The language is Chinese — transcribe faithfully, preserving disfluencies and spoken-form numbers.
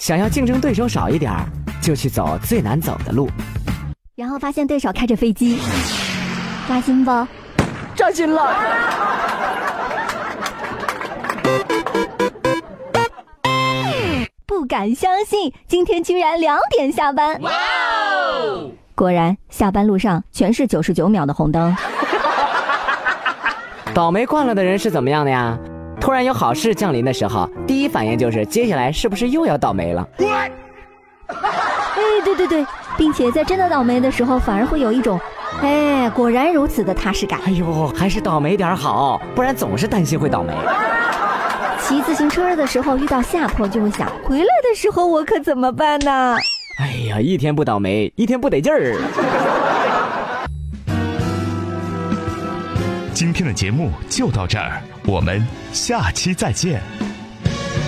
想要竞争对手少一点，就去走最难走的路。 然后发现对手开着飞机，扎心不？ 扎心了。 不敢相信，今天居然两点下班。哇哦！果然，下班路上全是九十九秒的红灯。 倒霉惯了的人是怎么样的呀？突然有好事降临的时候，第一反应就是接下来是不是又要倒霉了？ 哎，对对对，并且在真的倒霉的时候，反而会有一种哎，果然如此的踏实感。 哎呦，还是倒霉点好，不然总是担心会倒霉。 骑自行车的时候遇到下坡就会想，回来的时候我可怎么办呢？ 哎呀，一天不倒霉一天不得劲儿。 今天的节目就到这儿，我们下期再见。